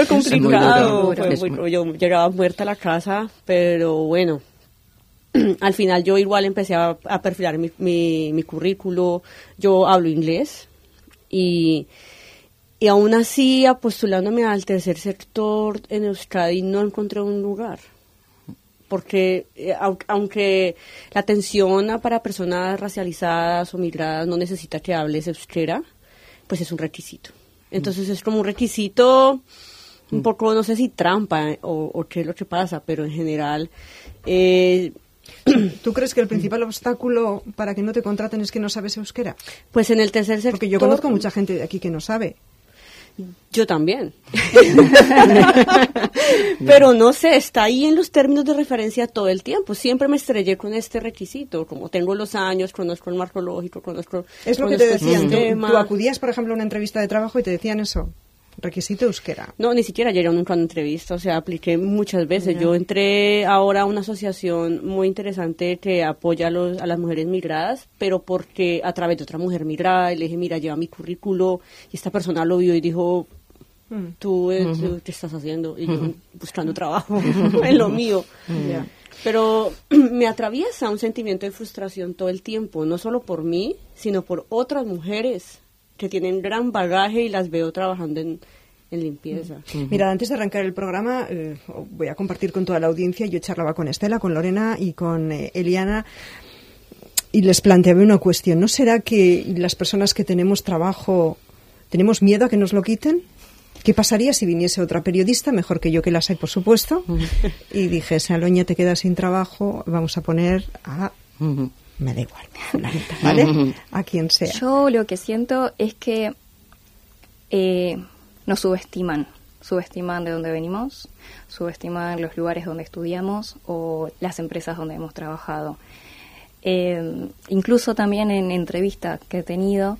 fue complicado. Yo llegaba muerta a la casa, pero bueno, al final yo igual empecé a perfilar mi currículo. Yo hablo inglés y aún así, postulándome al tercer sector en Euskadi, no encontré un lugar. Porque aunque la atención para personas racializadas o migradas no necesita que hables euskera, pues es un requisito. Entonces es como un requisito, un poco, no sé si trampa o qué es lo que pasa, pero en general... ¿Tú crees que el principal obstáculo para que no te contraten es que no sabes euskera? Pues en el tercer sector... Porque yo conozco mucha gente de aquí que no sabe. Yo también. Pero no sé, está ahí en los términos de referencia todo el tiempo. Siempre me estrellé con este requisito. Como tengo los años, conozco el marco lógico, conozco... Es lo que te decían. Tú acudías, por ejemplo, a una entrevista de trabajo y te decían eso. Requisito euskera. No, ni siquiera llegué nunca a una entrevista, o sea, apliqué muchas veces. Yo entré ahora a una asociación muy interesante que apoya a las mujeres migradas, pero porque a través de otra mujer migrada, y le dije, mira, lleva mi currículo, y esta persona lo vio y dijo, tú, ¿qué estás haciendo? Y yo, buscando trabajo en lo mío. Pero me atraviesa un sentimiento de frustración todo el tiempo, no solo por mí, sino por otras mujeres que tienen gran bagaje y las veo trabajando en limpieza. Mira, antes de arrancar el programa, voy a compartir con toda la audiencia. Yo charlaba con Estela, con Lorena y con Eliana y les planteaba una cuestión. ¿No será que las personas que tenemos trabajo tenemos miedo a que nos lo quiten? ¿Qué pasaría si viniese otra periodista, mejor que yo, que las hay, por supuesto, y dijese, Aloña, te quedas sin trabajo, vamos a poner a... Me da igual, ¿vale? A quien sea. Yo lo que siento es que nos subestiman de dónde venimos, subestiman los lugares donde estudiamos o las empresas donde hemos trabajado. Incluso también en entrevistas que he tenido,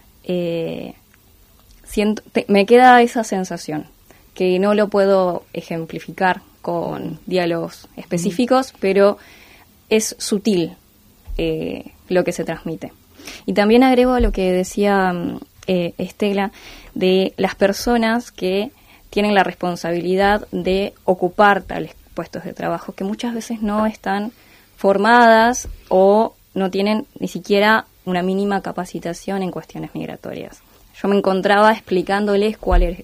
me queda esa sensación, que no lo puedo ejemplificar con diálogos específicos, pero es sutil lo que se transmite. Y también agrego a lo que decía Estela, de las personas que tienen la responsabilidad de ocupar tales puestos de trabajo, que muchas veces no están formadas o no tienen ni siquiera una mínima capacitación en cuestiones migratorias. Yo me encontraba explicándoles cuál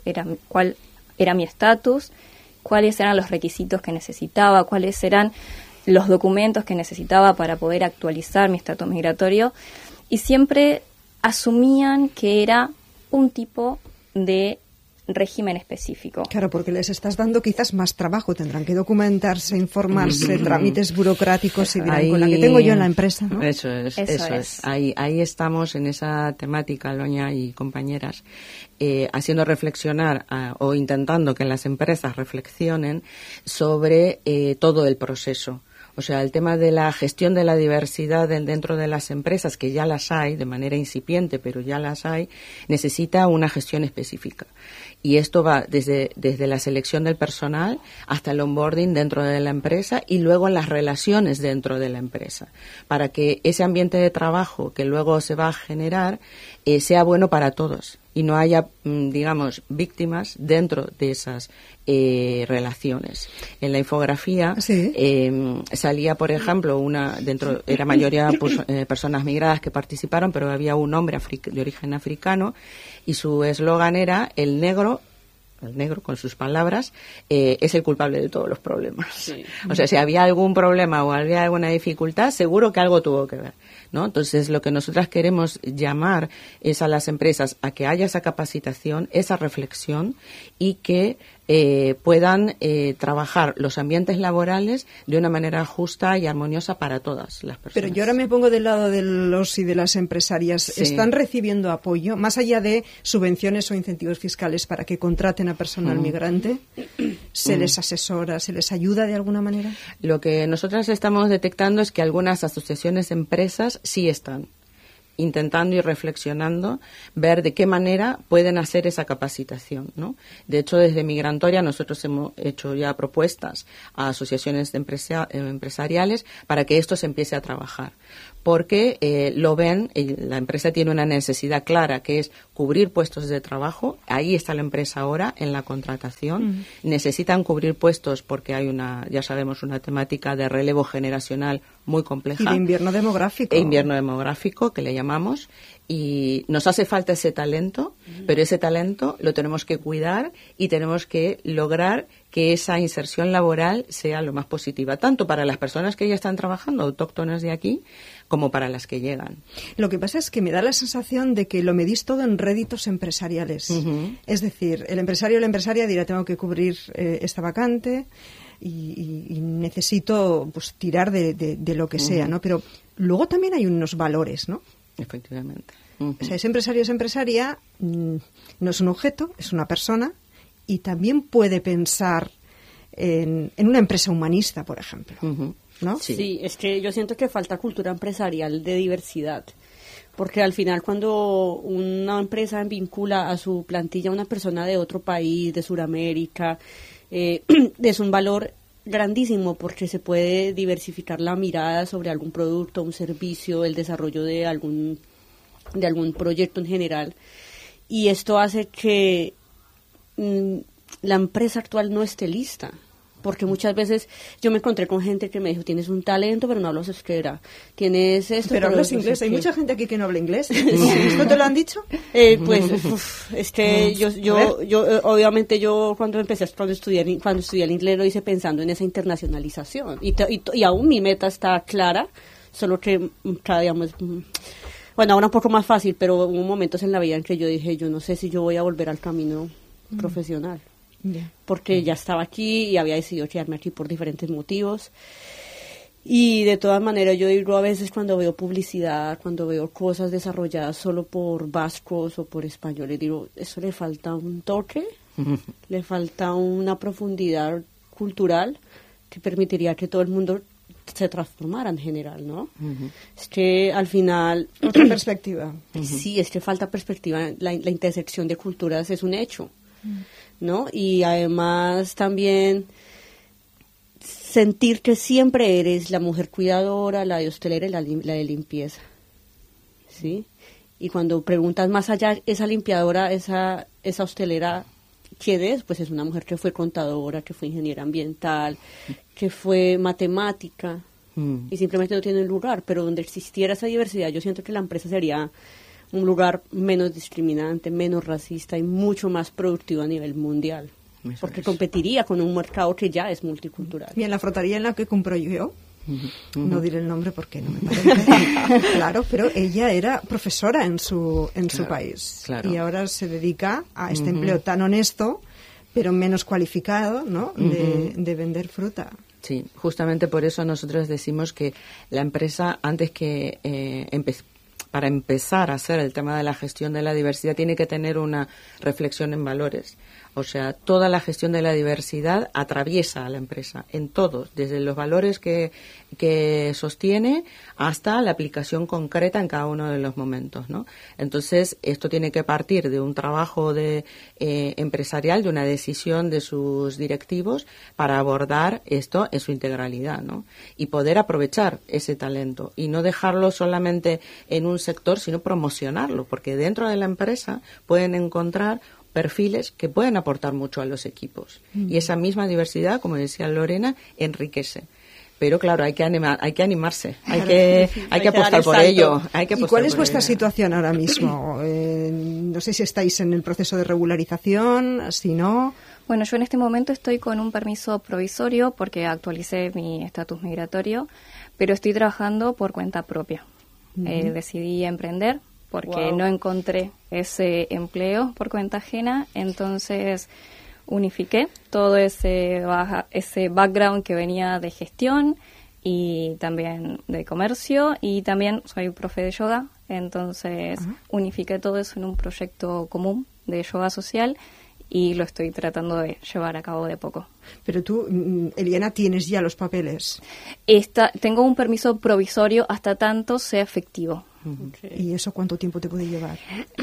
era mi estatus, cuáles eran los requisitos que necesitaba, cuáles eran los documentos que necesitaba para poder actualizar mi estatus migratorio, y siempre asumían que era un tipo de régimen específico. Claro, porque les estás dando quizás más trabajo, tendrán que documentarse, informarse, trámites burocráticos, y dirán, con la que tengo yo en la empresa, ¿no? Eso es. Ahí estamos en esa temática, Aloña y compañeras, haciendo reflexionar o intentando que las empresas reflexionen sobre todo el proceso. O sea, el tema de la gestión de la diversidad dentro de las empresas, que ya las hay de manera incipiente, pero ya las hay, necesita una gestión específica. Y esto va desde la selección del personal hasta el onboarding dentro de la empresa y luego en las relaciones dentro de la empresa, para que ese ambiente de trabajo que luego se va a generar sea bueno para todos y no haya, digamos, víctimas dentro de esas relaciones. En la infografía salía, por ejemplo, era mayoría personas migradas que participaron, pero había un hombre de origen africano y su eslogan era el negro, con sus palabras, es el culpable de todos los problemas. Sí. O sea, si había algún problema o había alguna dificultad, seguro que algo tuvo que ver, ¿no? Entonces, lo que nosotras queremos llamar es a las empresas a que haya esa capacitación, esa reflexión y que puedan trabajar los ambientes laborales de una manera justa y armoniosa para todas las personas. Pero yo ahora me pongo del lado de los y de las empresarias. Sí. ¿Están recibiendo apoyo, más allá de subvenciones o incentivos fiscales para que contraten a personal migrante? ¿Se les asesora, se les ayuda de alguna manera? Lo que nosotras estamos detectando es que algunas asociaciones de empresas sí están intentando y reflexionando, ver de qué manera pueden hacer esa capacitación, ¿no? De hecho, desde Migrantoria nosotros hemos hecho ya propuestas a asociaciones empresariales para que esto se empiece a trabajar. porque lo ven, la empresa tiene una necesidad clara, que es cubrir puestos de trabajo. Ahí está la empresa ahora en la contratación. Necesitan cubrir puestos porque hay ya sabemos, una temática de relevo generacional muy compleja. Y de invierno demográfico. Invierno demográfico, que le llamamos. Y nos hace falta ese talento, pero ese talento lo tenemos que cuidar y tenemos que lograr que esa inserción laboral sea lo más positiva, tanto para las personas que ya están trabajando, autóctonas de aquí, como para las que llegan. Lo que pasa es que me da la sensación de que lo medís todo en réditos empresariales. Es decir, el empresario o la empresaria dirá, tengo que cubrir esta vacante y necesito pues tirar de lo que sea, ¿no? Pero luego también hay unos valores, ¿no? Efectivamente. O sea, ese empresario o esa empresaria no es un objeto, es una persona y también puede pensar en una empresa humanista, por ejemplo, ¿no? Sí, es que yo siento que falta cultura empresarial de diversidad, porque al final cuando una empresa vincula a su plantilla a una persona de otro país, de Sudamérica, es un valor grandísimo porque se puede diversificar la mirada sobre algún producto, un servicio, el desarrollo de algún proyecto en general, y esto hace que la empresa actual no esté lista, porque muchas veces yo me encontré con gente que me dijo, tienes un talento pero no hablas euskera, tienes esto pero hablas no inglés, sé hay qué. Mucha gente aquí que no habla inglés. ¿No te lo han dicho? Es que yo obviamente yo cuando estudié el inglés lo hice pensando en esa internacionalización y aún mi meta está clara, solo que cada día más, bueno, ahora un poco más fácil, pero hubo momentos en la vida en que yo dije, yo no sé si yo voy a volver al camino profesional. Porque ya estaba aquí y había decidido quedarme aquí por diferentes motivos. Y de todas maneras yo digo a veces cuando veo publicidad, cuando veo cosas desarrolladas solo por vascos o por españoles, digo, eso le falta un toque, le falta una profundidad cultural que permitiría que todo el mundo se transformara en general, ¿no? Es que al final... Otra perspectiva. Sí, es que falta perspectiva. La intersección de culturas es un hecho, ¿no? Y además también sentir que siempre eres la mujer cuidadora, la de hostelera y la de limpieza, ¿sí? Y cuando preguntas más allá, esa limpiadora, esa hostelera, ¿quién es? Pues es una mujer que fue contadora, que fue ingeniera ambiental, que fue matemática, y simplemente no tiene un lugar. Pero donde existiera esa diversidad, yo siento que la empresa sería un lugar menos discriminante, menos racista y mucho más productivo a nivel mundial. Porque competiría con un mercado que ya es multicultural. Y en la frotaría en la que compro yo, no diré el nombre porque no me parece claro, pero ella era profesora en su país, y ahora se dedica a este empleo tan honesto pero menos cualificado, ¿no? De vender fruta. Sí, justamente por eso nosotros decimos que la empresa, antes que para empezar a hacer el tema de la gestión de la diversidad, tiene que tener una reflexión en valores. O sea, toda la gestión de la diversidad atraviesa a la empresa en todos, desde los valores que sostiene hasta la aplicación concreta en cada uno de los momentos, ¿no? Entonces, esto tiene que partir de un trabajo empresarial, de una decisión de sus directivos para abordar esto en su integralidad, ¿no? Y poder aprovechar ese talento y no dejarlo solamente en un sector, sino promocionarlo, porque dentro de la empresa pueden encontrar perfiles que pueden aportar mucho a los equipos. Y esa misma diversidad, como decía Lorena, enriquece. Pero claro, hay que animarse, hay que apostar por ello. ¿Y cuál es vuestra situación ahora mismo? No sé si estáis en el proceso de regularización, si no. Bueno, yo en este momento estoy con un permiso provisorio porque actualicé mi estatus migratorio, pero estoy trabajando por cuenta propia. Decidí emprender porque no encontré ese empleo por cuenta ajena, entonces unifiqué todo ese background que venía de gestión y también de comercio, y también soy profe de yoga, entonces unifiqué todo eso en un proyecto común de yoga social y lo estoy tratando de llevar a cabo de poco. Pero tú, Eliana, ¿tienes ya los papeles? Tengo un permiso provisorio hasta tanto sea efectivo. ¿Y eso cuánto tiempo te puede llevar?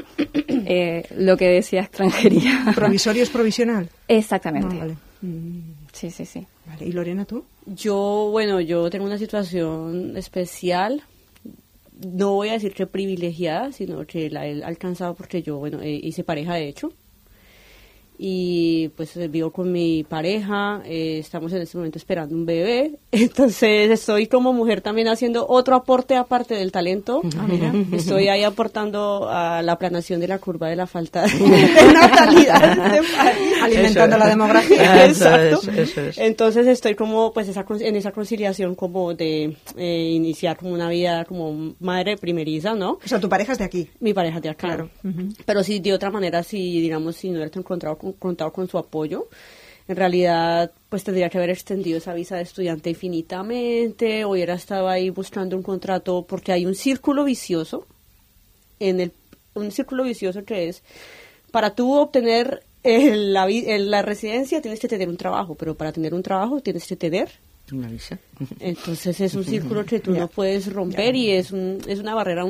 Lo que decía extranjería. ¿Provisorio es provisional? Exactamente. Vale. Sí. Vale. ¿Y Lorena, tú? Yo tengo una situación especial. no voy a decir que privilegiada, sino que la he alcanzado porque yo, hice pareja de hecho. Y pues vivo con mi pareja, estamos en este momento esperando un bebé, entonces estoy como mujer también haciendo otro aporte aparte del talento. Estoy ahí aportando a la planación de la curva de la falta de natalidad de país, alimentando la demografía. Exacto. Eso es. Entonces estoy como pues en esa conciliación como de iniciar como una vida como madre primeriza, ¿no? O sea, tu pareja es de aquí. Mi pareja de acá. Claro. Pero si de otra manera, si no hubiera contado con su apoyo, en realidad pues tendría que haber extendido esa visa de estudiante infinitamente, hubiera estado ahí buscando un contrato, porque hay un círculo vicioso un círculo vicioso que es, para tú obtener la residencia tienes que tener un trabajo, pero para tener un trabajo tienes que tener una visa. Entonces es un círculo que tú no puedes romper y es una barrera,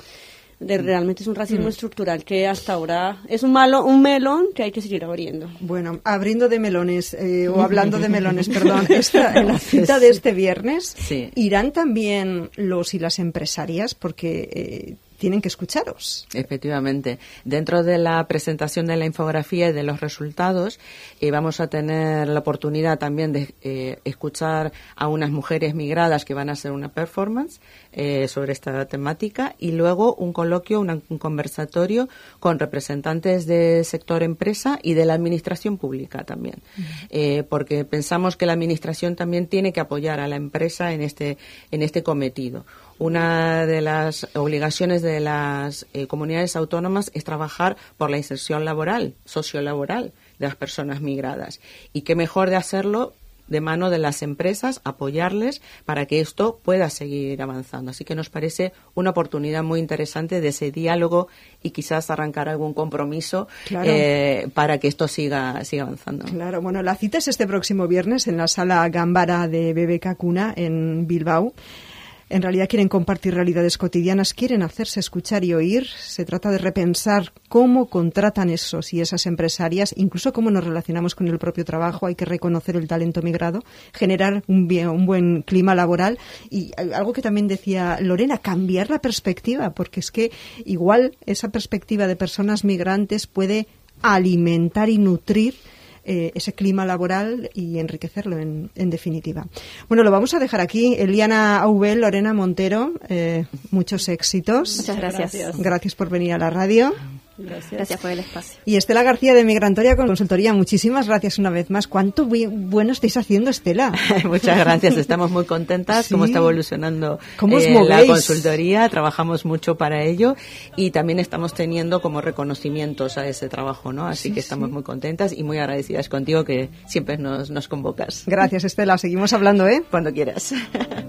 realmente es un racismo estructural que hasta ahora es un melón que hay que seguir abriendo. Bueno, abriendo de melones, o hablando de melones, perdón, en la cita de este viernes, sí, irán también los y las empresarias, porque tienen que escucharos. Efectivamente. Dentro de la presentación de la infografía y de los resultados, vamos a tener la oportunidad también de escuchar a unas mujeres migradas que van a hacer una performance sobre esta temática, y luego un coloquio, un conversatorio con representantes del sector empresa y de la administración pública también. Porque pensamos que la administración también tiene que apoyar a la empresa en este cometido. Una de las obligaciones de las comunidades autónomas es trabajar por la inserción laboral, sociolaboral de las personas migradas. Y qué mejor de hacerlo de mano de las empresas, apoyarles para que esto pueda seguir avanzando. Así que nos parece una oportunidad muy interesante de ese diálogo y quizás arrancar algún compromiso, claro, para que esto siga avanzando. Claro, bueno, la cita es este próximo viernes en la sala Gámbara de BBK Cuna en Bilbao. En realidad quieren compartir realidades cotidianas, quieren hacerse escuchar y oír. Se trata de repensar cómo contratan esos y esas empresarias, incluso cómo nos relacionamos con el propio trabajo. Hay que reconocer el talento migrado, generar un buen clima laboral y algo que también decía Lorena, cambiar la perspectiva, porque es que igual esa perspectiva de personas migrantes puede alimentar y nutrir ese clima laboral y enriquecerlo en definitiva. Bueno, lo vamos a dejar aquí. Eliana Aubel, Lorena Montero, muchos éxitos. Muchas gracias. Gracias por venir a la radio. Gracias por el espacio. Y Estela García de Migrantoria Consultoría, muchísimas gracias una vez más. ¿Cuánto bueno estáis haciendo, Estela? Muchas gracias, estamos muy contentas, cómo está evolucionando la consultoría, trabajamos mucho para ello y también estamos teniendo como reconocimientos a ese trabajo, ¿no? Así que estamos muy contentas y muy agradecidas contigo que siempre nos convocas. Gracias, Estela, seguimos hablando, Cuando quieras.